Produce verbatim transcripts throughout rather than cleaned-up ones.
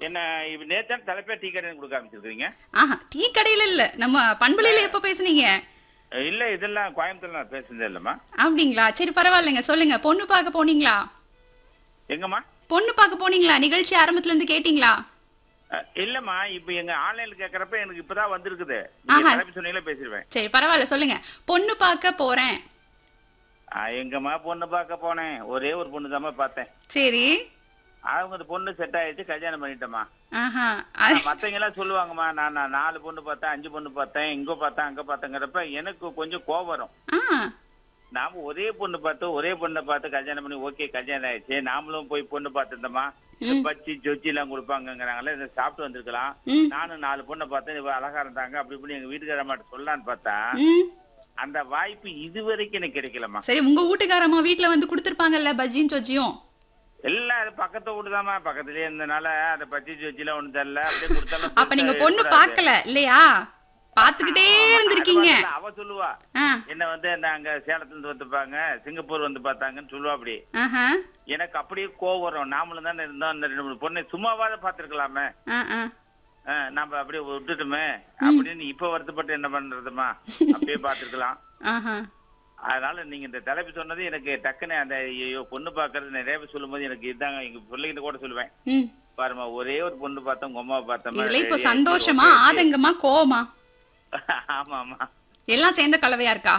என்ன நேத்தான் தலைப்பே டீ கடைன்னு கொடுக்க ஆரம்பிச்சிருக்கீங்க? ஆஹா, டீ கடையில இல்ல. நம்ம பண்பலையில எப்ப பேசுனீங்க? இல்ல இதெல்லாம் கோயம்புத்தூர்ல நான் பேசுனதே இல்லம்மா. அப்படிங்களா? சரி பரவாயில்லைங்க. சொல்லுங்க. பொண்ணு பார்க்க போனீங்களா? எங்கம்மா? பொண்ணு பார்க்க போனீங்களா? நிகழ்ச்சி ஆரம்பத்துல இருந்து கேட்டீங்களா? அ, இல்லம்மா இப்ப எங்க ஆன்லைன்ல கேக்குறப்ப எனக்கு இப்பதான் வந்திருக்குது. நீங்க ஆஹா. தலைப்பு சொன்னீங்களே பேசிடுவேன். சரி பரவாயில்ல சொல்லுங்க. பொண்ணு பார்க்க போறேன். ஆ, எங்கம்மா பொண்ணு பார்க்க போனேன். ஒரே ஒரு பொண்ணு தாம்மா பார்த்தேன். சரி. அவங்க அந்த பொண்ணு செட் ஆயிடுச்சு, கல்யாணம் பண்ணிட்டேம்மா. ஆஹா. ஆனா அது- மத்தவங்க எல்லாம் சொல்லுவாங்கம்மா, நான் நான் நாலு பொண்ணு பார்த்தேன், அஞ்சு பொண்ணு பார்த்தேன், இங்க பார்த்தேன் அங்க பார்த்தேங்கிறப்ப எனக்கு கொஞ்சம் கோவம் வரும். ஆ. நாம ஒரே பொண்ணு பார்த்து ஒரே பொண்ணை பார்த்து கல்யாணம் பண்ணி ஓகே கல்யாணம் ஆயிடுச்சு, நாமளும் போய் பொண்ணு பார்த்துருந்தோமா, ம். பச்சி சொச்சி எல்லாம் கொடுப்பாங்கிறாங்களே, இதை சாப்பிட்டு வந்திருக்கலாம். ம். நானும் நாலு பொண்ணை பார்த்தேன், இவ அழகா இருந்தாங்க, அப்படி இப்படி எங்க வீட்டுக்கார மாட்ட சொல்லலான்னு பார்த்தா ம். அந்த வாய்ப்பு இதுவரைக்கும் எனக்கு கிடைக்கலம்மா. சரி உங்க வீட்டுக்காரம்மா வீட்ல வந்து கொடுத்திருப்பாங்கல்ல பஜ்ஜியும் சொஜ்ஜியும். எல்லாம் அது பக்கத்து வீடுதாம்மா, பக்கத்துலயே இருந்தனால அந்த பச்சி சொச்சி எல்லாம் ஒண்ணு தரல, அப்படியே கொடுத்தாலும் அப்ப நீங்க பெருசா பொண்ணு இருக்கக்கூடாது. பார்க்கல இல்லையா? பாத்துக்கிட்டே இருந்திருக்கீங்க. அது மட்டும் இல்ல, அவ சொல்லுவா ஆ. என்ன வந்து நாங்க சேலத்துல இருந்து வந்துப்பாங்க, சிங்கப்பூர் வந்து பார்த்தாங்கன்னு சொல்லுவா. அப்படி ஆஹா. எனக்கு அப்படியே கோவம் வரும். நாமளும் தானே இருந்தோம், அந்த ரெண்டு மூணு பொண்ணை சும்மாவாத பாத்துருக்கலாமே, ஆ ஆ. நம்ம அப்படியே விட்டுட்டுமே அப்படின்னு இப்ப வருத்தப்பட்டு என்ன பண்றதுமா, அப்படியே பாத்துருக்கலாம். ஆஹா. அதனால நீங்க இந்த தலைப்பு சொன்னது எனக்கு டக்குன்னு அந்த ஐயோ பொண்ணு பாக்குறது நிறைய பேர் சொல்லும் போது எனக்கு இதாங்க, எங்க பிள்ளைகிட்ட கூட சொல்லுவேன், ம். பாருமா ஒரே ஒரு பொண்ணு பார்த்தோம், உங்க அம்மாவை பார்த்தோமா. இதுல இப்போ சரி, சந்தோஷமா okay, okay. ஆதங்கமா கோவமா ஆமா ஆமா. எல்லாம் சேர்ந்த கலவையா இருக்கா?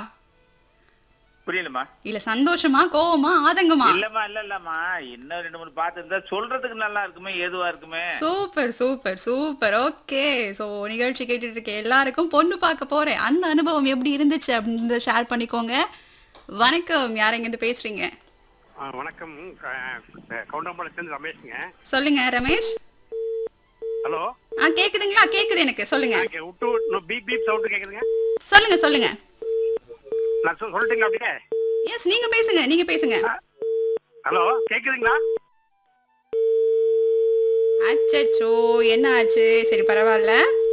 புரியலமா? இல்ல சந்தோஷமா கோவமா ஆதங்கமா? இல்லம்மா இல்ல இல்லம்மா, இன்னும் ரெண்டு மூணு பார்த்து இருந்தா சொல்றதுக்கு நல்லா இருக்குமே, ஏதுவா இருக்குமே. Super super super. Okay. So நிகழ்ச்சி கேட்டுட்டு இருக்க எல்லாருக்கும் பொண்ணு பார்க்க போறேன் அந்த அனுபவம் எப்படி இருந்துச்சு அப்படின்னு ஷேர் பண்ணிக்கோங்க. வணக்கம். யார் எங்க இருந்து பேசுறீங்க? ஆ, வணக்கம். கவுண்டம்பாளையத்துலேருந்து ரமேஷ்ங்க. சொல்லுங்க ரமேஷ். ஹலோ. ஆ கேக்குதுங்களா? கேக்குது எனக்கு. சொல்லுங்க ஓகே, விட்டு இன்னும் பீப் பீப் சவுண்டு கேட்குதுங்க. சொல்லுங்க சொல்லுங்க. நான் சொல் சொல்லிட்டீங்களா அப்படியே? எஸ் நீங்க பேசுங்க நீங்க பேசுங்க. ஹலோ, கேட்குதுங்களா? அச்சச்சோ என்ன ஆச்சு? சரி பரவாயில்ல.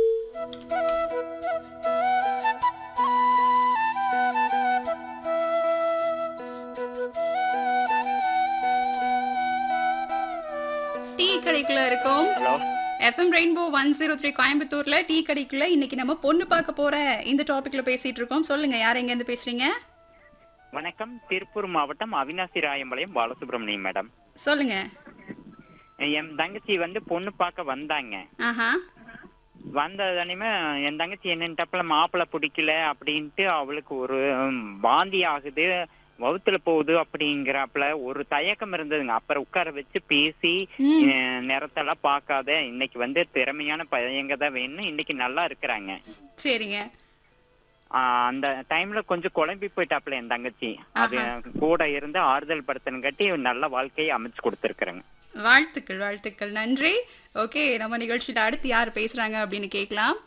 டீ கடைக்குள்ள இருக்கோம். Hello. FM rainbow one zero three கோயம்புத்தூர்ல டீ கடைக்குள்ள இன்னைக்கு நம்ம பொண்ணு பார்க்க போற இந்த டாபிக்ல பேசிட்டு இருக்கோம். சொல்லுங்க யார் எங்க இருந்து பேசுறீங்க? வணக்கம். திருப்பூர் மாவட்டம் அவினாசி ராயம்பாளையம் பாலசுப்ரமணியம் மேடம். சொல்லுங்க. என் தங்கச்சி வந்து பொண்ணு பார்க்க வந்தாங்க. ஆஹா. வந்ததானுமே என் தங்கச்சி என்னன்ட்டப்பல மாப்பிள்ளை பிடிக்கல அப்படின்ட்டு அவளுக்கு ஒரு ம், வாந்தி ஆகுது, வவுத்துல போகுது அப்படிங்கிறப்பல ஒரு தயக்கம் இருந்ததுங்க. அப்புறம் உட்கார வச்சு பேசி ம். அஹ், நிறத்தெல்லாம் பார்க்காத, இன்னைக்கு வந்து திறமையான பையங்க தான் வேணும், இன்னைக்கு நல்லா இருக்கிறாங்க. சரிங்க. ஆஹ் அந்த டைம்ல கொஞ்சம் குழம்பி போயிட்டாப்ல என் தங்கச்சி. அது கூட இருந்து ஆறுதல் படுத்தனுங்காட்டி நல்ல வாழ்க்கையை அமைச்சு கொடுத்துருக்குறேங்க. வாழ்த்துக்கள் வாழ்த்துக்கள். நன்றி. ஓகே நம்ம நிகழ்ச்சியில அடுத்து யார் பேசுறாங்க அப்படின்னு கேட்கலாம்.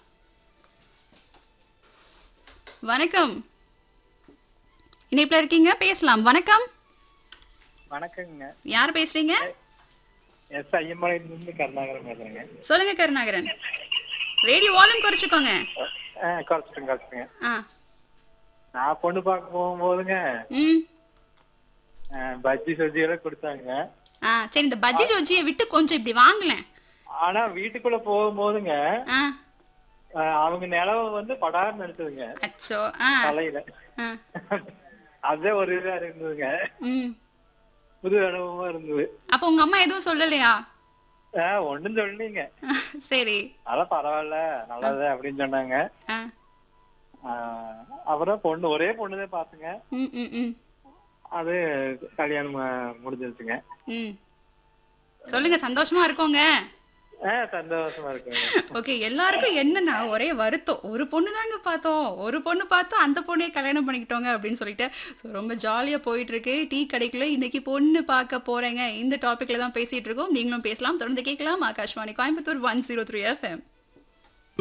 வணக்கம். இணைப்புல இருக்கீங்க பேசலாம். வணக்கம். வணக்கங்க. யார் பேசுறீங்க? எஸ் ஐயம்பாளையத்துலேருந்து கருணாகரன் பேசுகிறேங்க. சொல்லுங்க கருணாகரன். Radio volume குறைச்சுக்கோங்க. ஆ, குறைச்சிட்டுங்க குறைச்சிட்டுங்க. ஆ. நான் பொண்ணு பார்க்க போகும்போதுங்க ம். ஆ, பஜ்ஜி சொஜ்ஜி எல்லாம் கொடுத்தாங்க. ஆ சரி இந்த பஜ்ஜி ஜோஜியை விட்டு கொஞ்சம் இப்படி வாங்கலேன். ஆனா வீட்டுக்குள்ள போகும்போதுங்க ஆ. ஆ, அவங்க நிலவை வந்து படார்னு எடுத்ததுங்க அச்சோ. ஆ. தலையில. ஆ. அதே ஒரு இதா இருந்ததுங்க. ம். புது அனுபவமா இருந்தது. அப்ப உங்க அம்மா எதுவும் சொல்லலையா? ஆஹ் ஒண்ணும் சொல்லீங்க. சரி. அதான் பரவாயில்ல நல்லது அப்படின்னு சொன்னாங்க. ஆ. ஆஹ் அப்புறம் பொண்ணு ஒரே பொண்ணுதான் பாத்துங்க. ம் ம் ம். அது கல்யாணம் ஆஹ் முடிஞ்சிருச்சுங்க. ம். சொல்லுங்க சந்தோஷமா இருக்கோங்க. ஆஹ் சந்தோஷமா இருக்குங்க. ஓகே எல்லாருக்கும் என்னன்னா ஒரே வருத்தம். ஒரு பொண்ணு தாங்க பார்த்தோம், ஒரு பொண்ணு பார்த்தோம், அந்த பொண்ணே கல்யாணம் பண்ணிக்கிட்டோங்க அப்படின்னு சொல்லிட்டு ஸோ ரொம்ப ஜாலியாக போயிட்டு இருக்கு. டீ கடைக்குள்ள இன்னைக்கு பொண்ணு பார்க்க போறேங்க இந்த டாபிக்ல தான் பேசிட்டு இருக்கோம். நீங்களும் பேசலாம், தொடர்ந்து கேட்கலாம். Akashvani Coimbatore one zero three FM.